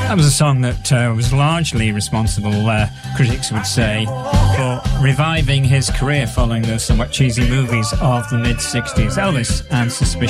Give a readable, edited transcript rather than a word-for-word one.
That was a song that was largely responsible, critics would say, for reviving his career following the somewhat cheesy movies of the mid-60s. Elvis and Suspicion.